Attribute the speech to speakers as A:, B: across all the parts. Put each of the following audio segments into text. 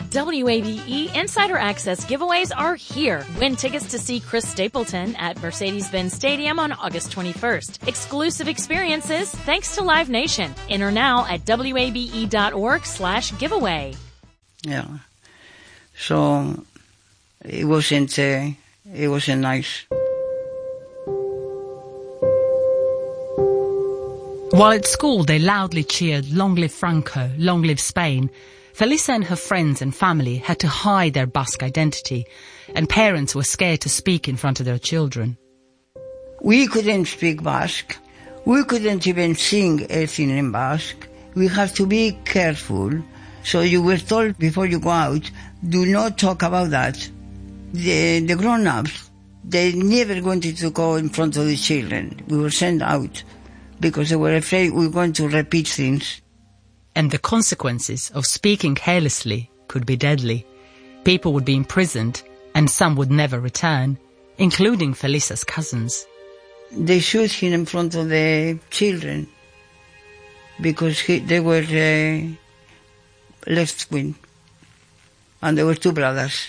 A: WABE Insider Access giveaways are here. Win tickets to see Chris Stapleton at Mercedes-Benz Stadium on August 21st. Exclusive experiences thanks to Live Nation. Enter now at wabe.org/giveaway.
B: Yeah. So it wasn't nice.
C: While at school they loudly cheered, "Long live Franco, long live Spain," Felisa and her friends and family had to hide their Basque identity, and parents were scared to speak in front of their children.
B: We couldn't speak Basque. We couldn't even sing anything in Basque. We had to be careful. So you were told before you go out, do not talk about that. The grown-ups, they never wanted to go in front of the children. We were sent out because they were afraid we were going to repeat things.
C: And the consequences of speaking carelessly could be deadly. People would be imprisoned, and some would never return, including Felisa's cousins.
B: They shoot him in front of the children because they were left-wing, and there were two brothers.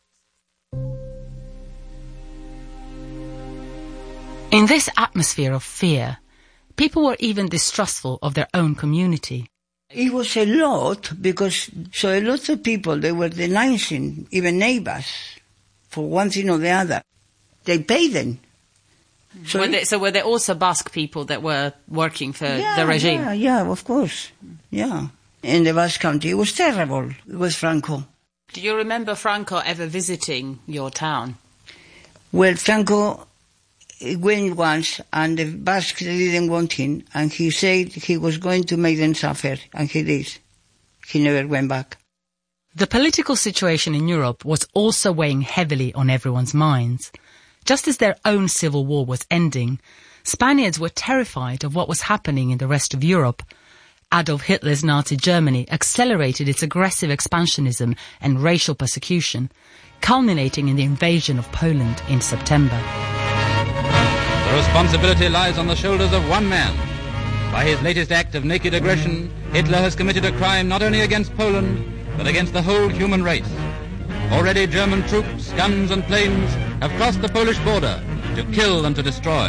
C: In this atmosphere of fear, people were even distrustful of their own community.
B: It was a lot because a lot of people, they were denouncing, even neighbors, for one thing or the other. They paid them.
C: So were there also Basque people that were working for the regime?
B: Yeah, of course. Yeah. In the Basque Country, it was terrible. It was Franco.
C: Do you remember Franco ever visiting your town?
B: Well, Franco went once, and the Basques didn't want him, and he said he was going to make them suffer, and he did. He never went back.
C: The political situation in Europe was also weighing heavily on everyone's minds. Just as their own civil war was ending, Spaniards were terrified of what was happening in the rest of Europe. Adolf Hitler's Nazi Germany accelerated its aggressive expansionism and racial persecution, culminating in the invasion of Poland in September.
D: The responsibility lies on the shoulders of one man. By his latest act of naked aggression, Hitler has committed a crime not only against Poland, but against the whole human race. Already German troops, guns and planes have crossed the Polish border to kill and to destroy.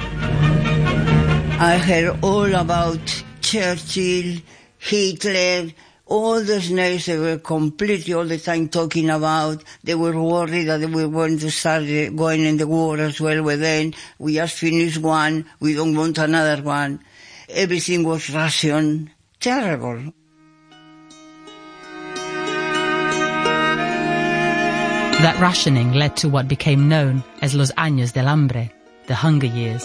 B: I heard all about Churchill, Hitler, all those names they were completely all the time talking about. They were worried that we were going to start going in the war as well with them. We just finished one. We don't want another one. Everything was Russian. Terrible.
C: That rationing led to what became known as Los Años del Hambre, the Hunger Years.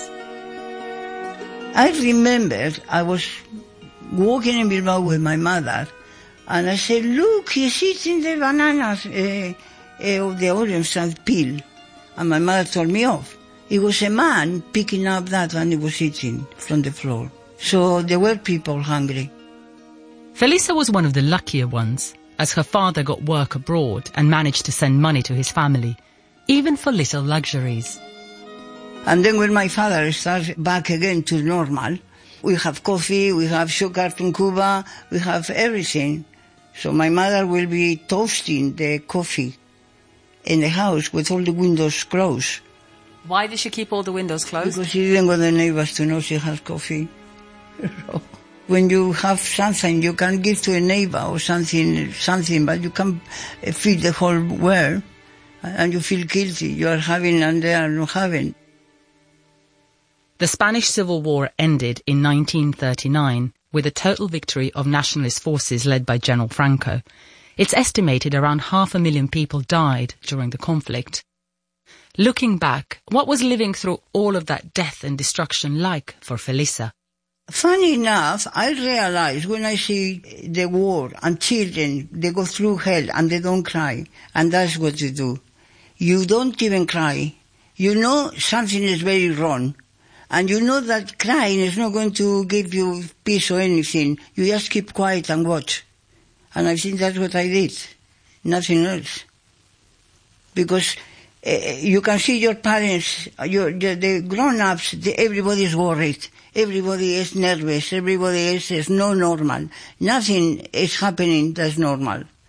B: I remember I was walking in Bilbao with my mother, and I said, look, he's eating the bananas, the orange peel. And my mother told me off. It was a man picking up that and he was eating from the floor. So there were people hungry.
C: Felisa was one of the luckier ones, as her father got work abroad and managed to send money to his family, even for little luxuries.
B: And then when my father starts back again to normal, we have coffee, we have sugar from Cuba, we have everything. So my mother will be toasting the coffee in the house with all the windows closed.
C: Why did she keep all the windows closed?
B: Because she didn't want the neighbors to know she has coffee. When you have something, you can give to a neighbor or something, but you can't feed the whole world, and you feel guilty. You are having and they are not having.
C: The Spanish Civil War ended in 1939 with a total victory of nationalist forces led by General Franco. It's estimated around 500,000 people died during the conflict. Looking back, what was living through all of that death and destruction like for Felisa?
B: Funny enough, I realize when I see the war and children, they go through hell and they don't cry. And that's what you do. You don't even cry. You know something is very wrong. And you know that crying is not going to give you peace or anything. You just keep quiet and watch. And I think that's what I did. Nothing else. Because you can see your parents, the grown-ups, everybody is worried. Everybody is nervous. Everybody is not normal. Nothing is happening that's normal.